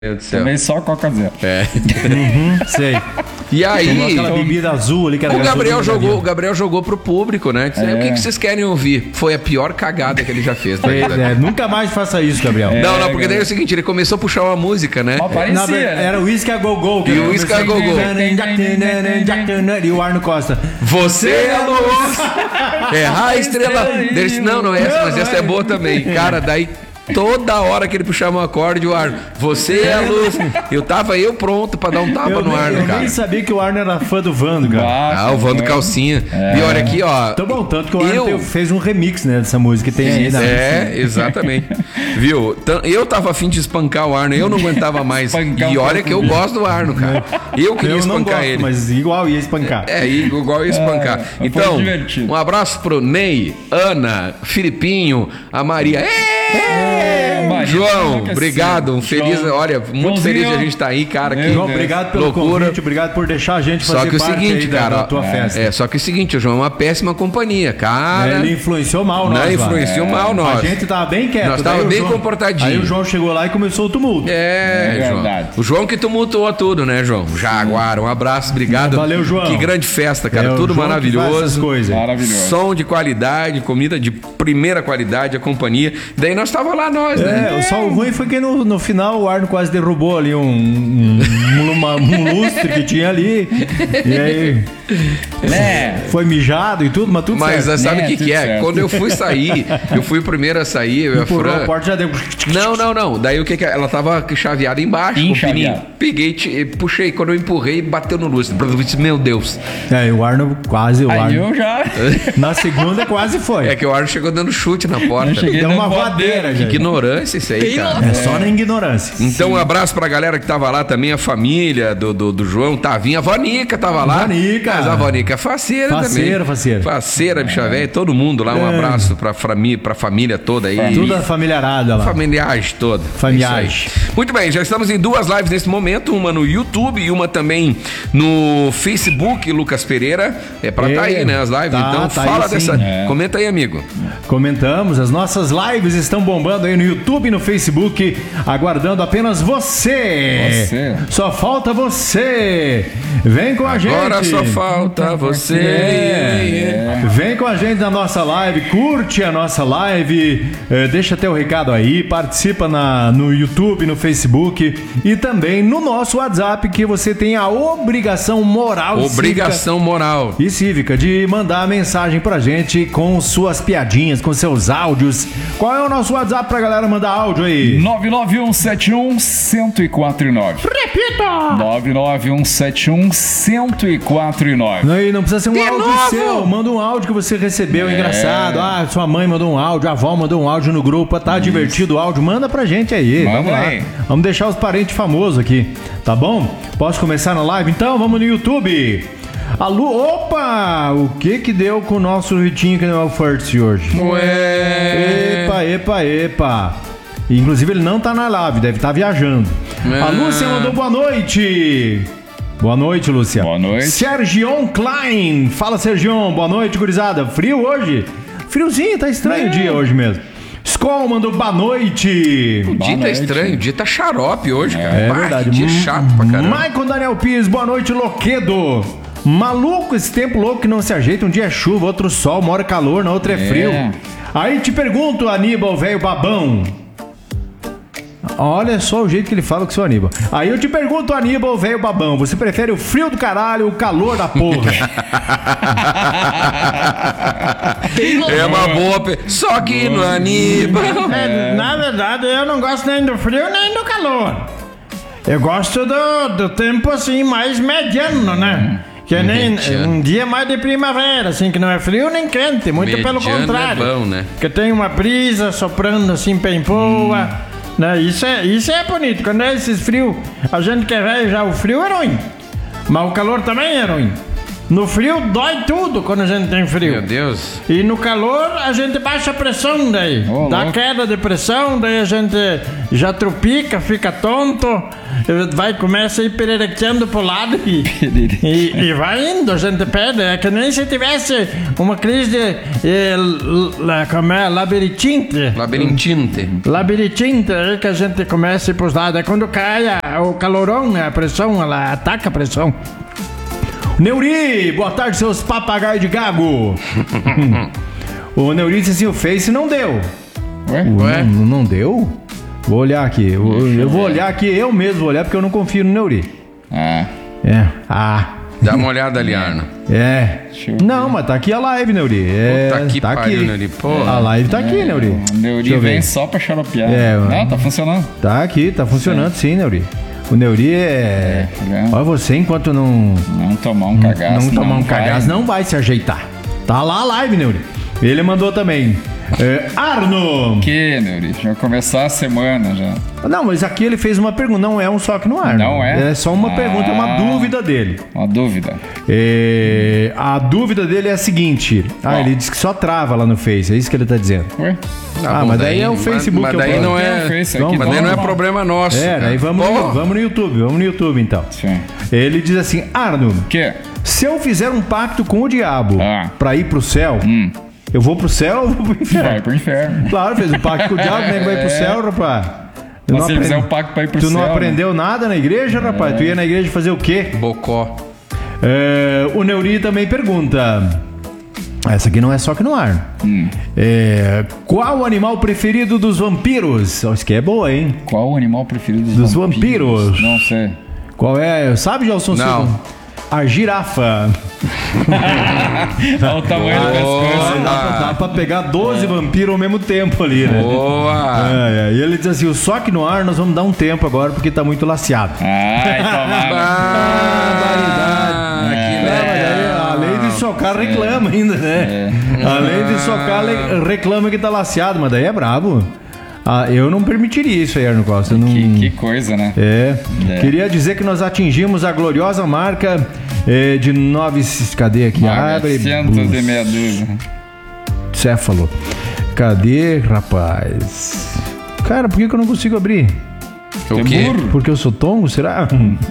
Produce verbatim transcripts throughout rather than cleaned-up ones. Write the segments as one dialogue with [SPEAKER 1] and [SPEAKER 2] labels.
[SPEAKER 1] Meu Deus do céu.
[SPEAKER 2] Também só Coca Zero.
[SPEAKER 1] É.
[SPEAKER 3] Uhum, sei.
[SPEAKER 1] E aí,
[SPEAKER 3] aquela bebida azul ali que era
[SPEAKER 1] o Gabriel
[SPEAKER 3] gasolina,
[SPEAKER 1] jogou, o Gabriel jogou pro público, né? Disse,
[SPEAKER 2] É.
[SPEAKER 1] O que, que vocês querem ouvir? Foi a pior cagada que ele já fez.
[SPEAKER 3] É, é, nunca mais faça isso, Gabriel.
[SPEAKER 1] Não, não, porque
[SPEAKER 2] É,
[SPEAKER 1] daí é o seguinte, ele começou a puxar uma música, né?
[SPEAKER 2] Ó, parecia,
[SPEAKER 3] Na verdade,
[SPEAKER 2] né?
[SPEAKER 3] era o Whisky a Go-Go.
[SPEAKER 1] E o Whisky a Go-Go.
[SPEAKER 3] E o Arno Costa.
[SPEAKER 1] Você é a luz, errar a estrela. Ele disse, não, não é essa, mas essa é boa também. Cara, daí toda hora que ele puxava um acorde, o Arno, você é a luz. Eu tava eu pronto pra dar um tapa
[SPEAKER 3] Eu,
[SPEAKER 1] no
[SPEAKER 3] nem,
[SPEAKER 1] Arno,
[SPEAKER 3] eu
[SPEAKER 1] cara.
[SPEAKER 3] nem sabia que o Arno era fã do Vando, cara.
[SPEAKER 1] Ah, o Vando Calcinha. E olha aqui, ó.
[SPEAKER 3] Tá bom, tanto que o Arno
[SPEAKER 1] Eu-
[SPEAKER 3] tem- fez um remix, né, dessa música que tem aí. Na...
[SPEAKER 1] É, exatamente. Viu? Tan- Eu tava afim de espancar o Arno, eu não aguentava mais.
[SPEAKER 2] Espancar
[SPEAKER 1] E
[SPEAKER 2] um
[SPEAKER 1] olha
[SPEAKER 2] pouco
[SPEAKER 1] que eu
[SPEAKER 2] mesmo.
[SPEAKER 1] gosto do Arno, cara. Eu queria
[SPEAKER 3] Eu não
[SPEAKER 1] espancar
[SPEAKER 3] gosto,
[SPEAKER 1] ele.
[SPEAKER 3] mas igual ia espancar.
[SPEAKER 1] É, igual ia espancar.
[SPEAKER 2] É, foi
[SPEAKER 1] Então,
[SPEAKER 2] divertido.
[SPEAKER 1] um abraço pro Ney, Ana, Filipinho, a Maria. É,
[SPEAKER 2] Maria,
[SPEAKER 1] João,
[SPEAKER 2] enlouqueceu.
[SPEAKER 1] obrigado. Um feliz,
[SPEAKER 2] João.
[SPEAKER 1] olha, muito
[SPEAKER 2] Joãozinho.
[SPEAKER 1] feliz de a gente estar aí, cara.
[SPEAKER 2] Meu
[SPEAKER 1] Que
[SPEAKER 3] João,
[SPEAKER 2] Deus.
[SPEAKER 3] obrigado pelo
[SPEAKER 1] loucura.
[SPEAKER 3] convite, obrigado por deixar a gente fazer
[SPEAKER 1] Só que o
[SPEAKER 3] parte
[SPEAKER 1] seguinte,
[SPEAKER 3] aí da,
[SPEAKER 1] cara,
[SPEAKER 3] da tua
[SPEAKER 1] é,
[SPEAKER 3] festa.
[SPEAKER 1] é, só que o seguinte, o João é uma péssima companhia, cara.
[SPEAKER 3] Ele influenciou mal
[SPEAKER 1] Não,
[SPEAKER 3] nós lá.
[SPEAKER 1] influenciou mal nós.
[SPEAKER 3] A gente tava bem quieto.
[SPEAKER 1] Nós
[SPEAKER 3] daí
[SPEAKER 1] tava
[SPEAKER 3] o
[SPEAKER 1] bem
[SPEAKER 3] João-
[SPEAKER 1] comportadinho.
[SPEAKER 3] Aí o João chegou lá e começou o tumulto.
[SPEAKER 1] É,
[SPEAKER 2] É
[SPEAKER 1] João.
[SPEAKER 2] verdade.
[SPEAKER 1] O João que tumultuou tudo, né, João? Jaguar, um abraço, obrigado.
[SPEAKER 3] Valeu, João.
[SPEAKER 1] Que grande festa, cara.
[SPEAKER 3] É, o
[SPEAKER 1] tudo
[SPEAKER 3] João que faz essas
[SPEAKER 1] maravilhoso.
[SPEAKER 3] coisas.
[SPEAKER 2] Maravilhoso.
[SPEAKER 1] Som de qualidade, comida de primeira qualidade, a companhia. Daí nós tava lá, nós, né?
[SPEAKER 3] É, só o ruim foi que no, no final o Arno quase derrubou ali um, um, um, uma- um lustre que tinha ali. E aí
[SPEAKER 2] Né?
[SPEAKER 3] foi mijado e tudo, mas tudo
[SPEAKER 1] Mas
[SPEAKER 3] certo.
[SPEAKER 1] sabe o
[SPEAKER 2] É,
[SPEAKER 1] que,
[SPEAKER 2] tudo
[SPEAKER 1] que é?
[SPEAKER 2] certo.
[SPEAKER 1] Quando eu fui sair, eu fui o primeiro a sair, eu e a
[SPEAKER 3] Empurrou
[SPEAKER 1] Fran.
[SPEAKER 3] a porta já deu.
[SPEAKER 1] Não, não, não. Daí o que que é? Ela tava chaveada embaixo, com o
[SPEAKER 2] Enchaveada.
[SPEAKER 1] pininho. Peguei, te- puxei. Quando eu empurrei, bateu no lustre. Eu disse, meu Deus.
[SPEAKER 3] É, e o Arno quase, o
[SPEAKER 2] Aí
[SPEAKER 3] Arno.
[SPEAKER 2] eu já.
[SPEAKER 3] Na segunda quase foi.
[SPEAKER 1] É que o Arno chegou dando chute na porta.
[SPEAKER 2] Eu cheguei
[SPEAKER 3] Deu
[SPEAKER 2] na
[SPEAKER 3] uma
[SPEAKER 2] voadeira.
[SPEAKER 3] voadeira, gente.
[SPEAKER 1] Ignorância isso aí, cara.
[SPEAKER 3] É só na ignorância.
[SPEAKER 1] Então, um abraço pra galera que tava lá também, a família do, do, do João, Tavinha, a Vonica tava lá.
[SPEAKER 3] Vanica.
[SPEAKER 1] Mas a Vonica é faceira,
[SPEAKER 3] Faceira,
[SPEAKER 1] também.
[SPEAKER 3] faceira.
[SPEAKER 1] Faceira, bicha velha, todo mundo lá. Um
[SPEAKER 3] É.
[SPEAKER 1] abraço pra, frami, pra família toda aí.
[SPEAKER 3] Tudo a familiarada lá.
[SPEAKER 1] Familiagem toda.
[SPEAKER 3] Familiagem.
[SPEAKER 1] É isso aí. Muito bem, já estamos em duas lives nesse momento, uma no YouTube e uma também no Facebook, Lucas Pereira. É pra
[SPEAKER 3] É,
[SPEAKER 1] tá aí, né, as lives.
[SPEAKER 3] tá,
[SPEAKER 1] então
[SPEAKER 3] tá
[SPEAKER 1] fala
[SPEAKER 3] aí sim.
[SPEAKER 1] dessa.
[SPEAKER 2] É.
[SPEAKER 1] Comenta aí, amigo.
[SPEAKER 3] Comentamos, as nossas lives estão bombando aí no YouTube e no Facebook, aguardando apenas você.
[SPEAKER 2] Você.
[SPEAKER 3] Só falta você. Vem com a gente.
[SPEAKER 1] Agora só falta você.
[SPEAKER 3] É. Vem com a gente na nossa live, curte a nossa live, eh, deixa teu recado aí, participa na, no YouTube, no Facebook e também no nosso WhatsApp, que você tem a obrigação moral e
[SPEAKER 1] Obrigação moral.
[SPEAKER 3] cívica, e cívica de mandar mensagem pra gente com suas piadinhas, com seus áudios. Qual é o nosso WhatsApp pra galera mandar áudio aí?
[SPEAKER 2] nove nove um sete um um zero quatro nove.
[SPEAKER 3] Repita!
[SPEAKER 2] nove nove um sete um um zero quatro nove.
[SPEAKER 3] Não, e não precisa ser um
[SPEAKER 1] De
[SPEAKER 3] áudio
[SPEAKER 1] novo?
[SPEAKER 3] seu. Manda um áudio que você recebeu,
[SPEAKER 2] É.
[SPEAKER 3] engraçado. Ah, sua mãe mandou um áudio, a avó mandou um áudio no grupo. Tá divertido o áudio. Manda pra gente aí.
[SPEAKER 2] Manda
[SPEAKER 3] Vamos lá.
[SPEAKER 2] aí.
[SPEAKER 3] Vamos deixar os parentes famosos aqui. Tá bom? Posso começar na live? Então, vamos no YouTube. Alô, opa! O que que deu com o nosso Ritinho que não é o First hoje?
[SPEAKER 1] Ué.
[SPEAKER 3] Epa, epa, epa. Inclusive ele não tá na live, deve estar viajando. A
[SPEAKER 1] Ah.
[SPEAKER 3] Lúcia mandou boa noite. Boa noite, Lúcia.
[SPEAKER 2] Boa noite.
[SPEAKER 3] Sergion Klein. Fala, Sergion. Boa noite, gurizada. Frio hoje? Friozinho, tá estranho o dia hoje mesmo. Skol mandou boa noite.
[SPEAKER 1] O dia tá
[SPEAKER 2] noite.
[SPEAKER 1] estranho, o dia tá xarope hoje, cara.
[SPEAKER 3] É
[SPEAKER 1] Bah,
[SPEAKER 3] verdade.
[SPEAKER 1] que dia chato pra caramba.
[SPEAKER 3] Michael Daniel Pires, boa noite, Loquedo. Maluco esse tempo louco que não se ajeita. Um dia é chuva, outro sol, uma hora é calor, na outra é,
[SPEAKER 2] É.
[SPEAKER 3] frio. Aí te pergunto, Aníbal, velho babão. Olha só o jeito que ele fala com o seu Aníbal. Aí eu te pergunto, Aníbal, velho babão, você prefere o frio do caralho ou o calor da porra?
[SPEAKER 1] É uma boa. Pe... Só que no Aníbal.
[SPEAKER 3] É, na verdade, eu não gosto nem do frio nem do calor. Eu gosto do, do tempo assim, mais mediano, né? Que nem
[SPEAKER 1] Mediano.
[SPEAKER 3] um dia mais de primavera, assim, que não é frio nem quente, muito pelo
[SPEAKER 1] Mediano
[SPEAKER 3] contrário.
[SPEAKER 1] é bom, né?
[SPEAKER 3] Que tem uma brisa soprando assim, bem boa. Né? Isso, é, isso é bonito. Quando é esses frios, a gente que é velho já, o frio é ruim. Mas o calor também é ruim.
[SPEAKER 4] No frio dói tudo quando a gente tem frio.
[SPEAKER 1] Meu Deus.
[SPEAKER 4] E no calor a gente baixa a pressão daí.
[SPEAKER 2] Ô,
[SPEAKER 4] Dá
[SPEAKER 2] louco.
[SPEAKER 4] queda de pressão, daí a gente já trupica, fica tonto, vai, começa a ir pererequeando pro lado e, e, e vai indo, a gente perde. É que nem se tivesse uma crise de eh, la, como é, labirintite.
[SPEAKER 1] Labirintinte.
[SPEAKER 4] Labirintite, aí que a gente começa a ir pros lados. É quando cai a, o calorão, né, a pressão, ela ataca a pressão.
[SPEAKER 3] Neuri, boa tarde, seus papagaios de gago. O Neuri disse assim, o Face não deu.
[SPEAKER 2] Ué?
[SPEAKER 1] Ué?
[SPEAKER 3] Não, não deu? Vou olhar aqui. Eu, eu vou olhar aqui, eu mesmo vou olhar, porque eu não confio no Neuri.
[SPEAKER 2] Ah,
[SPEAKER 3] É. Ah.
[SPEAKER 1] Dá uma olhada ali, Arno.
[SPEAKER 3] É.
[SPEAKER 2] Deixa eu
[SPEAKER 3] Não, mas tá aqui a live, Neuri. É,
[SPEAKER 1] Puta que
[SPEAKER 3] tá
[SPEAKER 1] pariu,
[SPEAKER 3] aqui.
[SPEAKER 1] Neuri. Pô.
[SPEAKER 3] A live tá aqui, Neuri.
[SPEAKER 2] o
[SPEAKER 3] Deixa
[SPEAKER 2] Neuri
[SPEAKER 3] eu ver.
[SPEAKER 2] vem só pra xaropear.
[SPEAKER 3] É, mano.
[SPEAKER 2] Não, tá funcionando.
[SPEAKER 3] Tá aqui, tá funcionando sim, Neuri. O Neuri é.
[SPEAKER 2] tá vendo?
[SPEAKER 3] Olha, você enquanto não.
[SPEAKER 2] Não tomar um cagaço.
[SPEAKER 3] não tomar um
[SPEAKER 2] vai.
[SPEAKER 3] cagaço, não vai se ajeitar. Tá lá a live, Neuri. Ele mandou também. É, Arno!
[SPEAKER 2] Que, Neuri? Já vai começar a semana já.
[SPEAKER 3] Não, mas aqui ele fez uma pergunta. Não é um só que no ar.
[SPEAKER 2] Não é?
[SPEAKER 3] É só uma
[SPEAKER 2] Ah.
[SPEAKER 3] pergunta, é uma dúvida dele.
[SPEAKER 2] Uma dúvida.
[SPEAKER 3] É, a dúvida dele é a seguinte. Ah,
[SPEAKER 2] Ó.
[SPEAKER 3] ele disse que só trava lá no Face. É isso que ele tá dizendo.
[SPEAKER 2] Ué?
[SPEAKER 3] Ah,
[SPEAKER 1] bom,
[SPEAKER 3] mas daí é o Facebook
[SPEAKER 1] Mas,
[SPEAKER 3] que
[SPEAKER 1] mas
[SPEAKER 3] eu
[SPEAKER 1] daí
[SPEAKER 3] falo.
[SPEAKER 1] não
[SPEAKER 2] Tem o
[SPEAKER 1] é.
[SPEAKER 2] Face
[SPEAKER 3] Vamos-
[SPEAKER 2] aqui,
[SPEAKER 1] Mas daí
[SPEAKER 2] vamos
[SPEAKER 1] não é
[SPEAKER 2] lá.
[SPEAKER 1] problema nosso.
[SPEAKER 3] É,
[SPEAKER 1] cara.
[SPEAKER 3] daí vamos,
[SPEAKER 1] Pô,
[SPEAKER 3] no, vamos no YouTube. Vamos no YouTube então.
[SPEAKER 2] Sim.
[SPEAKER 3] Ele diz assim: Arno,
[SPEAKER 2] Que?
[SPEAKER 3] se eu fizer um pacto com o diabo
[SPEAKER 2] Ah.
[SPEAKER 3] pra ir pro céu,
[SPEAKER 2] Hum.
[SPEAKER 3] eu vou pro céu ou vou pro inferno?
[SPEAKER 2] Vai pro inferno.
[SPEAKER 3] Claro, fez um pacto com o diabo, como é que vai pro céu, rapaz? Tu
[SPEAKER 2] Mas
[SPEAKER 3] não
[SPEAKER 2] se ele fizer
[SPEAKER 3] aprende-
[SPEAKER 2] um pacto pra ir pro
[SPEAKER 3] Tu
[SPEAKER 2] céu.
[SPEAKER 3] não
[SPEAKER 2] né?
[SPEAKER 3] aprendeu nada na igreja, rapaz? Tu ia na igreja fazer o quê?
[SPEAKER 1] Bocó.
[SPEAKER 3] É, o Neuri também pergunta. Essa aqui não é só que no ar.
[SPEAKER 2] Hum.
[SPEAKER 3] É, qual o animal preferido dos vampiros? Ó, isso aqui é boa, hein?
[SPEAKER 2] Qual o animal preferido dos,
[SPEAKER 3] Dos vampiros.
[SPEAKER 2] Não sei.
[SPEAKER 3] Qual é? Sabe, Gelson?
[SPEAKER 1] Não.
[SPEAKER 3] Silva? A girafa.
[SPEAKER 2] Olha o tamanho do pescoço.
[SPEAKER 3] Dá pra, dá pra pegar doze vampiros ao mesmo tempo ali, né?
[SPEAKER 1] Boa.
[SPEAKER 3] É, é. E ele diz assim: o só que no ar nós vamos dar um tempo agora porque tá muito laceado.
[SPEAKER 2] Ai, tomara.
[SPEAKER 1] Ah, que
[SPEAKER 3] É, mas
[SPEAKER 1] legal.
[SPEAKER 3] aí, além de socar, reclama ainda, né? Além de socar, le- reclama que tá laceado, mas daí é brabo. Ah, eu não permitiria isso aí, Arno Costa. eu Não...
[SPEAKER 2] Que, que coisa, né?
[SPEAKER 3] É.
[SPEAKER 2] É.
[SPEAKER 3] Queria dizer que nós atingimos a gloriosa marca eh, de nove. Cadê aqui? Abre.
[SPEAKER 2] novecentos e meia dúzia.
[SPEAKER 3] Céfalo. Cadê, rapaz? Cara, por que, que eu não consigo abrir?
[SPEAKER 1] O
[SPEAKER 2] Tem
[SPEAKER 1] quê?
[SPEAKER 2] burro?
[SPEAKER 3] Porque eu sou tongo? Será?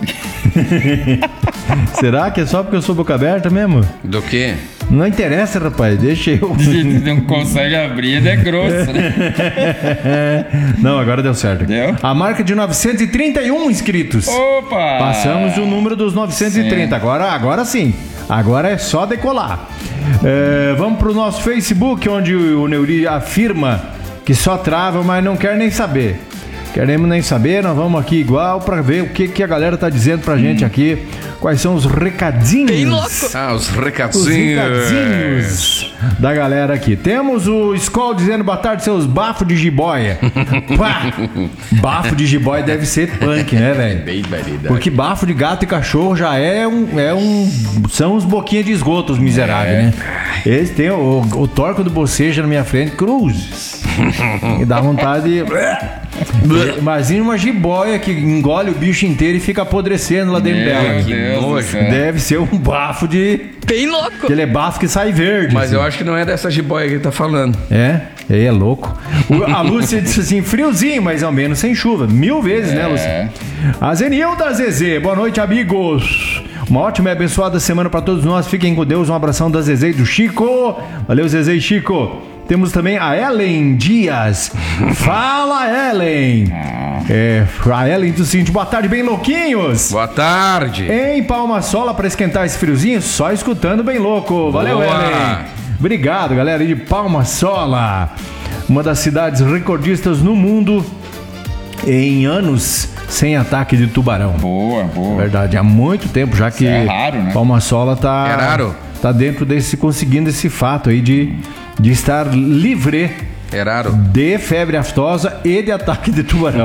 [SPEAKER 3] Será que é só porque eu sou boca aberta mesmo?
[SPEAKER 1] Do quê?
[SPEAKER 3] Não interessa, rapaz. Deixa eu.
[SPEAKER 2] Não consegue abrir, ele é grosso, né?
[SPEAKER 3] Não, agora deu certo.
[SPEAKER 2] Deu?
[SPEAKER 3] A marca de novecentos e trinta e um inscritos.
[SPEAKER 2] Opa!
[SPEAKER 3] Passamos o número dos novecentos e trinta. Agora, agora sim. Agora é só decolar. É, vamos pro nosso Facebook, onde o Neuri afirma que só trava, mas não quer nem saber. Queremos nem saber, nós vamos aqui igual pra ver o que, que a galera tá dizendo pra gente aqui. Quais são os recadinhos?
[SPEAKER 1] Ah, os
[SPEAKER 3] Os
[SPEAKER 1] recadinhos.
[SPEAKER 3] recadinhos da galera aqui. Temos o Skol dizendo boa tarde, seus bafos de jiboia. Pá! Bafo de jiboia deve ser punk, né, velho?
[SPEAKER 1] Bem barbaridade.
[SPEAKER 3] Porque bafo de gato e cachorro já é um. É um são uns boquinhas de esgoto, os miseráveis,
[SPEAKER 1] É.
[SPEAKER 3] né? Eles têm o, o torco do boceja na minha frente, cruzes. E dá vontade de. Imagina uma jiboia que engole o bicho inteiro e fica apodrecendo lá dentro dela.
[SPEAKER 2] Meu
[SPEAKER 1] que
[SPEAKER 2] Deus do
[SPEAKER 1] nojo.
[SPEAKER 2] céu.
[SPEAKER 3] Deve ser um bafo de.
[SPEAKER 5] Bem louco.
[SPEAKER 3] Aquele é bafo que sai verde.
[SPEAKER 1] Mas
[SPEAKER 3] assim.
[SPEAKER 1] eu acho que não é dessa jiboia que ele tá falando.
[SPEAKER 3] É, aí é louco. O- a Lúcia disse assim: friozinho, mas ao menos sem chuva. Mil vezes, né, Lúcia? A Zenilda Zezé, boa noite, amigos. Uma ótima e abençoada semana pra todos nós. Fiquem com Deus. Um abração da Zezé e do Chico. Valeu, Zezé e Chico. Temos também a Ellen Dias. Fala, Ellen. É, a Ellen diz o seguinte: boa tarde, bem louquinhos.
[SPEAKER 1] Boa tarde.
[SPEAKER 3] Em Palma Sola, pra esquentar esse friozinho, só escutando bem louco. Valeu,
[SPEAKER 1] Boa.
[SPEAKER 3] Ellen. Obrigado, galera de Palma Sola. Uma das cidades recordistas no mundo em anos sem ataque de tubarão.
[SPEAKER 2] Boa, boa.
[SPEAKER 3] Verdade, há muito tempo já que
[SPEAKER 2] é raro, né?
[SPEAKER 3] Palma Sola tá,
[SPEAKER 1] É raro.
[SPEAKER 3] tá dentro desse, conseguindo esse fato aí de, de estar livre
[SPEAKER 1] É raro.
[SPEAKER 3] de febre aftosa e de ataque de tubarão.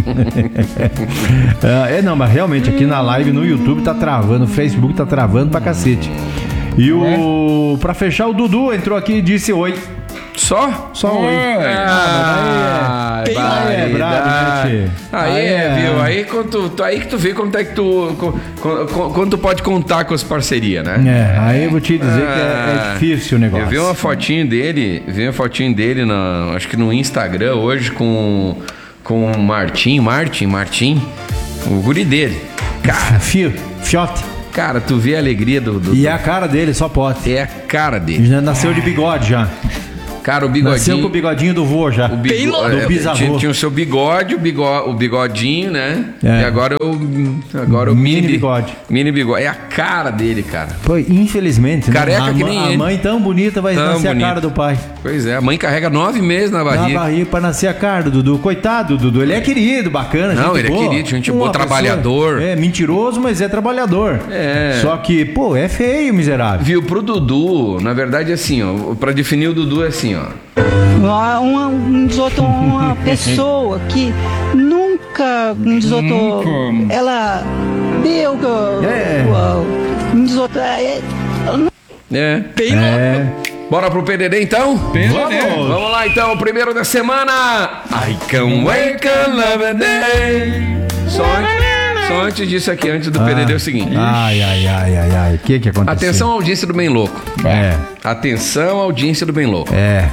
[SPEAKER 3] Ah, é, não, mas realmente aqui na live no YouTube tá travando, o Facebook tá travando pra cacete. E o. Pra fechar, o Dudu entrou aqui e disse oi. Só? Só o oi.
[SPEAKER 1] Ah,
[SPEAKER 3] Aí é brabo, né, tchê?
[SPEAKER 1] Aí,
[SPEAKER 3] Aí
[SPEAKER 1] é,
[SPEAKER 3] é.
[SPEAKER 1] viu? Aí, quando tu, tu- aí que tu vê quanto é que tu. Quando, quando tu pode contar com as parcerias, né?
[SPEAKER 3] É, aí eu vou te dizer que é, é difícil o negócio.
[SPEAKER 1] Eu vi uma fotinho dele, vi uma fotinho dele, na, acho que no Instagram hoje com, com o Martim, Martin, Martim, o guri dele. Cara,
[SPEAKER 3] Fio, fiote.
[SPEAKER 1] cara, tu vê a alegria do. do
[SPEAKER 3] E é a cara dele, só pode.
[SPEAKER 1] é a cara dele.
[SPEAKER 3] Já nasceu de bigode já.
[SPEAKER 1] Cara, o
[SPEAKER 3] Nasceu
[SPEAKER 1] bigodinho.
[SPEAKER 3] com o bigodinho do vô já.
[SPEAKER 1] O bigo-
[SPEAKER 3] Do
[SPEAKER 1] é,
[SPEAKER 3] bisavô.
[SPEAKER 1] tinha, tinha o seu bigode, o, bigo- o bigodinho, né?
[SPEAKER 3] É.
[SPEAKER 1] E agora o. Agora o
[SPEAKER 3] Mini
[SPEAKER 1] mini, bi-
[SPEAKER 3] bigode.
[SPEAKER 1] Mini bigode. É a cara dele, cara.
[SPEAKER 3] Pô, infelizmente, né?
[SPEAKER 1] Careca
[SPEAKER 3] a,
[SPEAKER 1] que
[SPEAKER 3] ma-
[SPEAKER 1] nem
[SPEAKER 3] a
[SPEAKER 1] ele.
[SPEAKER 3] mãe tão bonita vai
[SPEAKER 1] Tão
[SPEAKER 3] nascer
[SPEAKER 1] bonita.
[SPEAKER 3] a cara do pai.
[SPEAKER 1] Pois é, a mãe carrega nove meses na
[SPEAKER 3] Na
[SPEAKER 1] barriga.
[SPEAKER 3] barriga pra nascer a cara do Dudu. Coitado, Dudu. Ele é querido, bacana,
[SPEAKER 1] Não,
[SPEAKER 3] gente
[SPEAKER 1] ele é
[SPEAKER 3] boa.
[SPEAKER 1] querido, gente
[SPEAKER 3] Uma
[SPEAKER 1] boa,
[SPEAKER 3] pessoa-
[SPEAKER 1] trabalhador.
[SPEAKER 3] É, mentiroso, mas é trabalhador.
[SPEAKER 1] É.
[SPEAKER 3] Só que, pô, é feio, miserável.
[SPEAKER 1] Viu, pro Dudu, na verdade, é assim, ó. Pra definir o Dudu é assim, ó.
[SPEAKER 5] Uma, uma, um desotou uma pessoa que nunca me desotou.
[SPEAKER 2] Nunca.
[SPEAKER 5] Ela deu que
[SPEAKER 3] É.
[SPEAKER 5] me desotou. É,
[SPEAKER 1] É.
[SPEAKER 3] É.
[SPEAKER 1] Bora pro P D D então?
[SPEAKER 3] Vamos.
[SPEAKER 1] Vamos lá então, o primeiro da semana. I can wake another day. Só antes, só antes disso aqui, antes do P D D é o seguinte.
[SPEAKER 3] Ai, ai, ai, ai, ai. O que que aconteceu?
[SPEAKER 1] Atenção, audiência do Bem Louco.
[SPEAKER 3] É.
[SPEAKER 1] Atenção, audiência do Bem Louco.
[SPEAKER 3] É.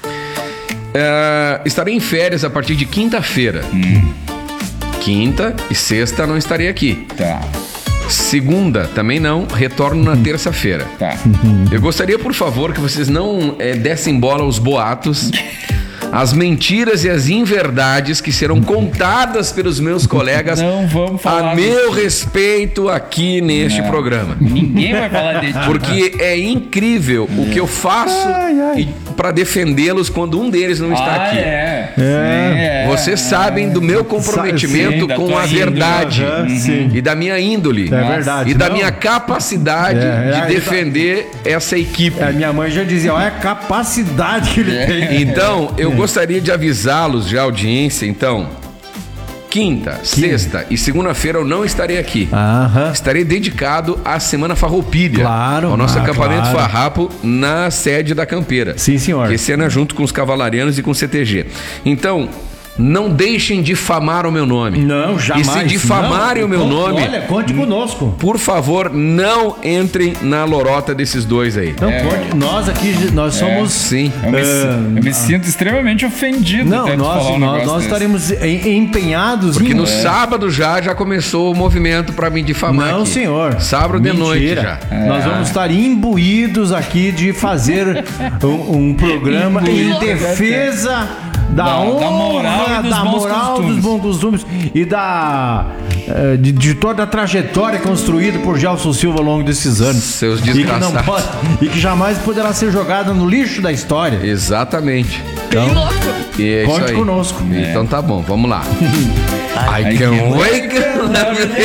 [SPEAKER 1] É, estarei em férias a partir de quinta-feira. Quinta e sexta não estarei aqui.
[SPEAKER 2] Tá,
[SPEAKER 1] Segunda também não, retorno na terça-feira.
[SPEAKER 2] tá.
[SPEAKER 1] Eu gostaria, por favor, que vocês não é, dessem bola aos boatos, as mentiras e as inverdades que serão contadas pelos meus colegas
[SPEAKER 2] Não vamos falar
[SPEAKER 1] a meu respeito aqui neste
[SPEAKER 2] Não.
[SPEAKER 1] programa.
[SPEAKER 2] Ninguém vai falar de ti.
[SPEAKER 1] Porque é incrível o que eu faço para defendê-los quando um deles não está
[SPEAKER 2] Ah,
[SPEAKER 1] aqui.
[SPEAKER 2] é.
[SPEAKER 3] É.
[SPEAKER 2] Sim, é.
[SPEAKER 1] Vocês sabem do meu comprometimento
[SPEAKER 2] Sim, da
[SPEAKER 1] com
[SPEAKER 2] tua
[SPEAKER 1] a
[SPEAKER 2] índole.
[SPEAKER 1] verdade
[SPEAKER 3] Aham, sim.
[SPEAKER 1] e da minha índole
[SPEAKER 3] É verdade.
[SPEAKER 1] e da
[SPEAKER 3] não?
[SPEAKER 1] minha capacidade
[SPEAKER 3] É,
[SPEAKER 1] de
[SPEAKER 3] é,
[SPEAKER 1] defender essa equipe.
[SPEAKER 3] É, minha mãe já dizia, olha a capacidade que ele tem.
[SPEAKER 1] Então, eu gostaria de avisá-los já, audiência, então, quinta, sexta e segunda-feira eu não estarei aqui.
[SPEAKER 3] Aham.
[SPEAKER 1] Estarei dedicado à Semana Farroupilha.
[SPEAKER 3] Claro,
[SPEAKER 1] ao nosso
[SPEAKER 3] ah,
[SPEAKER 1] acampamento
[SPEAKER 3] claro.
[SPEAKER 1] Farrapo na sede da Campeira.
[SPEAKER 3] Sim, senhor.
[SPEAKER 1] Que cena junto com os cavalarianos e com o C T G. Então, não deixem difamar o meu nome.
[SPEAKER 3] Não, jamais.
[SPEAKER 1] E se difamarem
[SPEAKER 3] Não,
[SPEAKER 1] o meu
[SPEAKER 3] con-
[SPEAKER 1] nome,
[SPEAKER 3] Olha, conte conosco.
[SPEAKER 1] por favor, não entrem na lorota desses dois aí.
[SPEAKER 3] Não, conte. Nós aqui, nós somos...
[SPEAKER 1] Sim.
[SPEAKER 2] Eu me,
[SPEAKER 3] Ah,
[SPEAKER 2] eu me sinto extremamente ofendido.
[SPEAKER 3] Não,
[SPEAKER 2] até tu
[SPEAKER 3] nós,
[SPEAKER 2] falar um
[SPEAKER 3] nós,
[SPEAKER 2] negócio
[SPEAKER 3] nós
[SPEAKER 2] desse.
[SPEAKER 3] estaremos em- empenhados
[SPEAKER 1] Porque
[SPEAKER 3] em...
[SPEAKER 1] no sábado já já começou o movimento para me difamar
[SPEAKER 3] Não,
[SPEAKER 1] aqui.
[SPEAKER 3] senhor.
[SPEAKER 1] Sábado de noite
[SPEAKER 3] Mentira.
[SPEAKER 1] já.
[SPEAKER 3] Nós vamos estar imbuídos aqui de fazer um, um programa em
[SPEAKER 2] Imbuído.
[SPEAKER 3] defesa da,
[SPEAKER 2] Da- da
[SPEAKER 3] honra,
[SPEAKER 2] moral e dos
[SPEAKER 3] da
[SPEAKER 2] bons
[SPEAKER 3] moral,
[SPEAKER 2] costumes.
[SPEAKER 3] dos bons costumes e da eh, de, de toda a trajetória construída por Gelson Silva ao longo desses anos.
[SPEAKER 1] Seus
[SPEAKER 3] e que, não
[SPEAKER 1] desgraçados.
[SPEAKER 3] pode, e que jamais poderá ser jogada no lixo da história.
[SPEAKER 1] Exatamente.
[SPEAKER 3] Então,
[SPEAKER 1] E é
[SPEAKER 3] Conte
[SPEAKER 1] isso aí.
[SPEAKER 3] conosco.
[SPEAKER 1] Então tá bom, vamos lá. I
[SPEAKER 2] I
[SPEAKER 1] can
[SPEAKER 2] can
[SPEAKER 1] wake up.